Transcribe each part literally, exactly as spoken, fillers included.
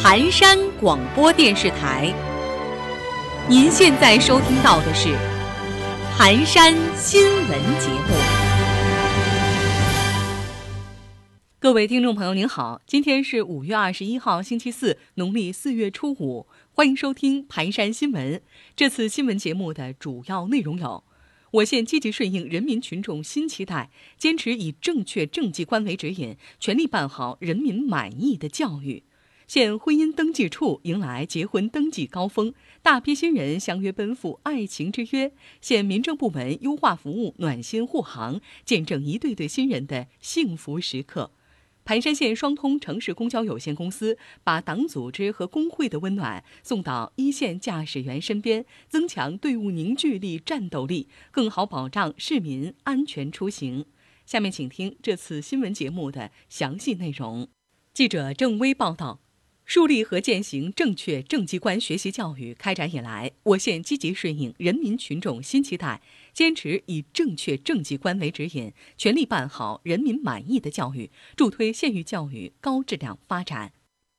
盘山广播电视台。您现在收听到的是盘山新闻节目。各位听众朋友您好，今天是五月二十一号星期四，农历四月初五，欢迎收听盘山新闻。这次新闻节目的主要内容有：我县积极顺应人民群众新期待，坚持以正确政绩观为指引，全力办好人民满意的教育。县婚姻登记处迎来结婚登记高峰，大批新人相约奔赴爱情之约。县民政部门优化服务，暖心护航，见证一对对新人的幸福时刻。盘山县双通城市公交有限公司把党组织和工会的温暖送到一线驾驶员身边，增强队伍凝聚力、战斗力，更好保障市民安全出行。下面请听这次新闻节目的详细内容。记者郑薇报道。树立和践行正确政绩观学习教育开展以来，我县积极顺应人民群众新期待，坚持以正确政绩观为指引，全力办好人民满意的教育，助推县域教育高质量发展。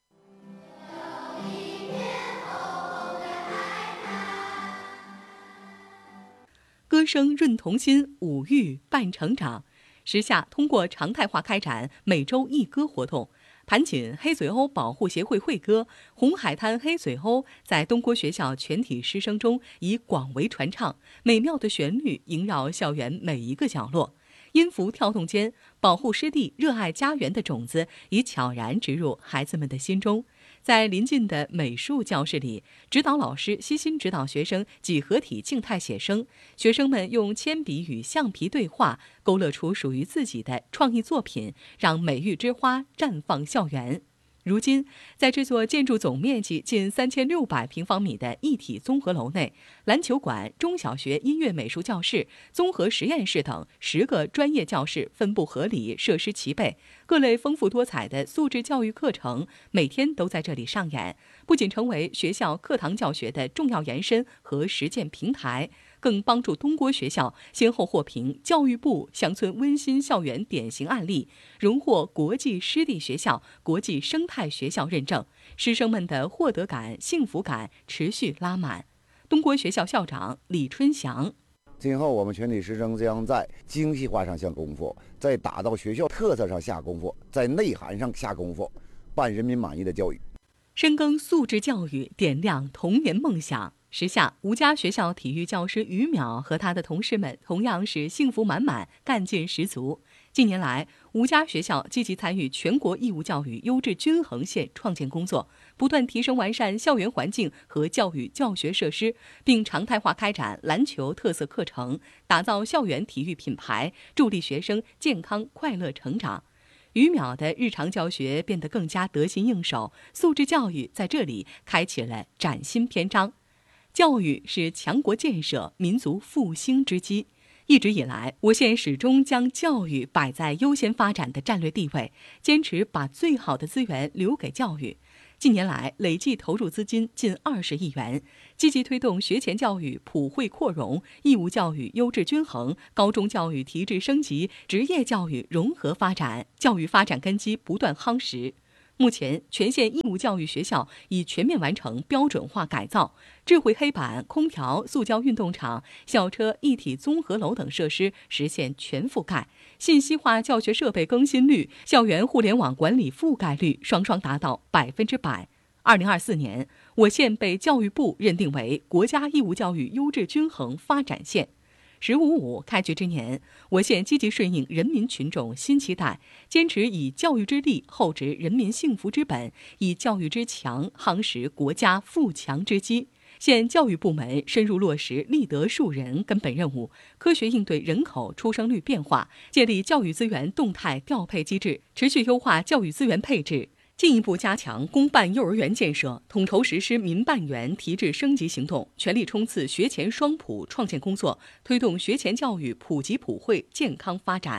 歌声润童心，舞育伴成长。时下通过常态化开展每周一歌活动，盘锦黑嘴鸥保护协会会歌、红海滩黑嘴鸥在东郭学校全体师生中以广为传唱，美妙的旋律萦绕校园每一个角落。音符跳动间，保护湿地、热爱家园的种子已悄然植入孩子们的心中。在临近的美术教室里，指导老师悉心指导学生几何体静态写生，学生们用铅笔与橡皮对话，勾勒出属于自己的创意作品，让美育之花绽放校园。如今，在这座建筑总面积近三千六百平方米的一体综合楼内，篮球馆、中小学音乐美术教室、综合实验室等十个专业教室分布合理，设施齐备，各类丰富多彩的素质教育课程每天都在这里上演，不仅成为学校课堂教学的重要延伸和实践平台，更帮助东郭学校先后获评教育部乡村温馨校园典型案例，荣获国际湿地学校、国际生态学校认证，师生们的获得感、幸福感持续拉满。东郭学校校长李春祥： 今后我们全体师生将在精细化上下功夫，在打造学校特色上下功夫，在内涵上下功夫，办人民满意的教育。 深耕素质教育，点亮童年梦想。时下，吴家学校体育教师于淼和他的同事们同样是幸福满满、干劲十足。近年来，吴家学校积极参与全国义务教育优质均衡县创建工作，不断提升完善校园环境和教育教学设施，并常态化开展篮球特色课程，打造校园体育品牌，助力学生健康快乐成长。于淼的日常教学变得更加得心应手，素质教育在这里开启了崭新篇章。教育是强国建设、民族复兴之基。一直以来，我县始终将教育摆在优先发展的战略地位，坚持把最好的资源留给教育。近年来，累计投入资金近二十亿元，积极推动学前教育普惠扩容、义务教育优质均衡、高中教育提质升级、职业教育融合发展，教育发展根基不断夯实。目前，全县义务教育学校已全面完成标准化改造，智慧黑板、空调、塑胶运动场、校车一体综合楼等设施实现全覆盖，信息化教学设备更新率、校园互联网管理覆盖率双双达到百分之百。二零二四年，我县被教育部认定为国家义务教育优质均衡发展县。十五五开局之年，我县积极顺应人民群众新期待，坚持以教育之力厚植人民幸福之本，以教育之强夯实国家富强之基。县教育部门深入落实立德树人根本任务，科学应对人口出生率变化，建立教育资源动态调配机制，持续优化教育资源配置，进一步加强公办幼儿园建设，统筹实施民办园提质升级行动，全力冲刺学前双普创建工作，推动学前教育普及普惠健康发展。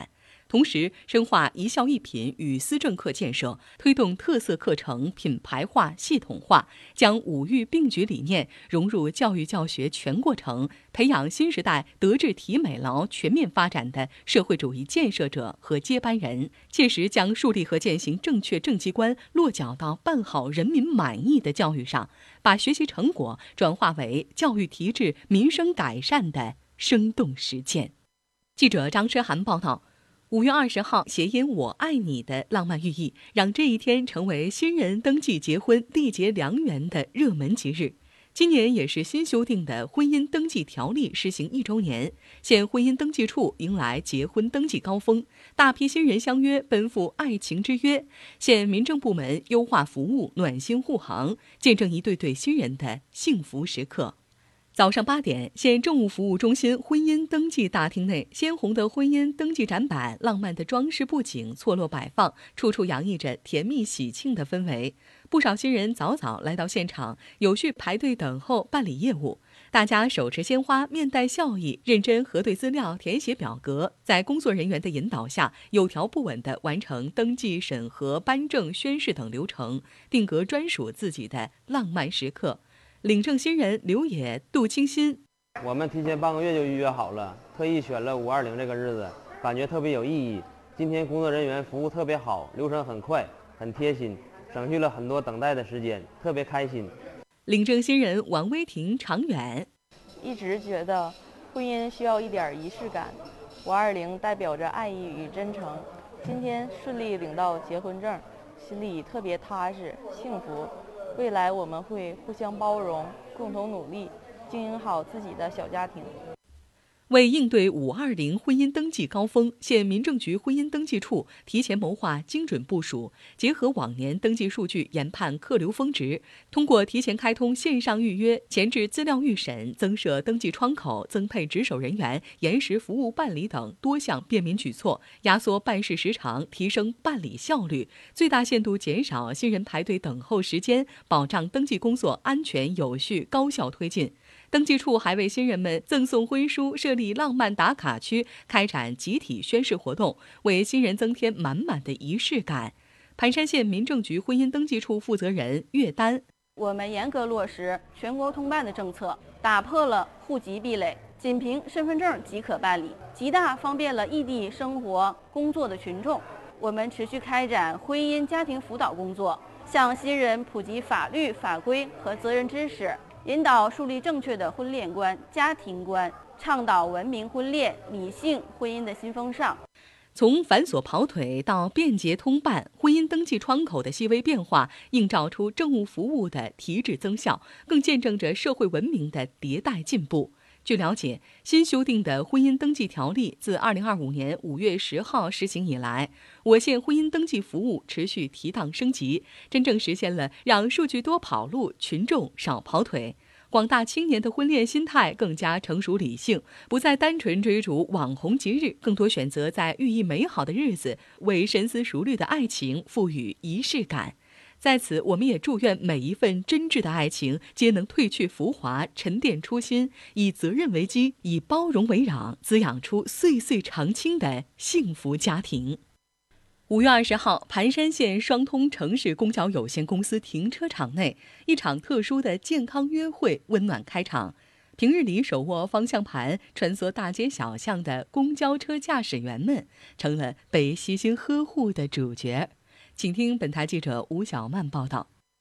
同时深化一校一品与思政课建设，推动特色课程品牌化、系统化，将五育并举理念融入教育教学全过程，培养新时代德智体美劳全面发展的社会主义建设者和接班人，切实将树立和践行正确政绩观落脚到办好人民满意的教育上，把学习成果转化为教育提质、民生改善的生动实践。记者张诗涵报道。五月二十号，谐音"我爱你"的浪漫寓意，让这一天成为新人登记结婚、缔结良缘的热门吉日。今年也是新修订的婚姻登记条例施行一周年，现婚姻登记处迎来结婚登记高峰，大批新人相约奔赴爱情之约。现民政部门优化服务，暖心护航，见证一对对新人的幸福时刻。早上八点，县政务服务中心婚姻登记大厅内，鲜红的婚姻登记展板、浪漫的装饰布景错落摆放，处处洋溢着甜蜜喜庆的氛围。不少新人早早来到现场，有序排队等候办理业务。大家手持鲜花，面带笑意，认真核对资料，填写表格，在工作人员的引导下，有条不紊地完成登记、审核、颁证、宣誓等流程，定格专属自己的浪漫时刻。领证新人刘野、杜清新， 我们提前半个月就预约好了，特意选了五二零这个日子，感觉特别有意义。今天工作人员服务特别好，流程很快，很贴心，省去了很多等待的时间，特别开心。 领证新人王威婷、常远， 一直觉得婚姻需要一点仪式感，五二零代表着爱意与真诚。今天顺利领到结婚证，心里特别踏实、幸福。未来我们会互相包容，共同努力，经营好自己的小家庭。 为应对五二零婚姻登记高峰，县民政局婚姻登记处提前谋划精准部署，结合往年登记数据研判客流峰值，通过提前开通线上预约、前置资料预审、增设登记窗口、增配值守人员、延时服务办理等多项便民举措，压缩办事时长，提升办理效率，最大限度减少新人排队等候时间，保障登记工作安全有序、高效推进。登记处还为新人们赠送婚书，设立浪漫打卡区，开展集体宣誓活动，为新人增添满满的仪式感。盘山县民政局婚姻登记处负责人岳丹， 我们严格落实全国通办的政策，打破了户籍壁垒，仅凭身份证即可办理，极大方便了异地生活工作的群众。我们持续开展婚姻家庭辅导工作，向新人普及法律法规和责任知识，引导树立正确的婚恋观、家庭观，倡导文明婚恋、理性婚姻的新风尚。 从繁琐跑腿到便捷通办，婚姻登记窗口的细微变化，映照出政务服务的提质增效，更见证着社会文明的迭代进步。据了解，新修订的婚姻登记条例自二零二五年五月十号实行以来，我县婚姻登记服务持续提档升级，真正实现了让数据多跑路，群众少跑腿。广大青年的婚恋心态更加成熟理性，不再单纯追逐网红节日，更多选择在寓意美好的日子，为深思熟虑的爱情赋予仪式感。在此，我们也祝愿每一份真挚的爱情皆能褪去浮华，沉淀初心，以责任为基，以包容为壤，滋养出岁岁长青的幸福家庭。五月二十号，盘山县双通城市公交有限公司停车场内，一场特殊的健康约会温暖开场。平日里手握方向盘穿梭大街小巷的公交车驾驶员们，成了被悉心呵护的主角。请听本台记者吴小曼报道。